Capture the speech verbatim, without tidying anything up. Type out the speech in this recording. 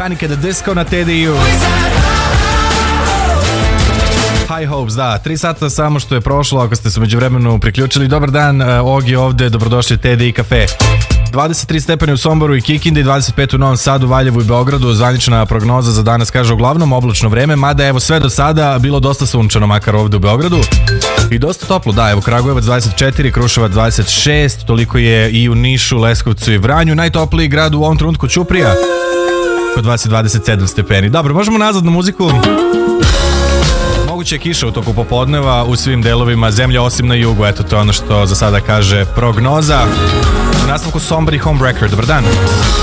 Panic at the Disco na T D U. High Hopes, da, tri sata samo što je prošlo, ako ste se međuvremenu priključili. Dobar dan, Ogi ovde, dobrodošli T D I kafe. dvadeset tri stepeni u Somboru i Kikindi, dvadeset pet u Novom Sadu, Valjevu i Beogradu. Zvanična prognoza za danas kaže uglavnom oblačno vreme, mada evo sve do sada bilo dosta sunčano, makar ovde u Beogradu. I dosta toplo, da, evo Kragujevac dvadeset četiri, Kruševac dvadeset šest, toliko je i u Nišu, Leskovcu i Vranju. Najtopliji grad u ovom trenutku Ćuprija, kod vas je dvadeset sedam stepeni. Dobro, možemo nazad na muziku. Moguće je kiša u toku popodneva u svim delovima zemlje osim na jugu, eto to je ono što za sada kaže prognoza. U nastavku Somber i Homebreaker, dobar dan.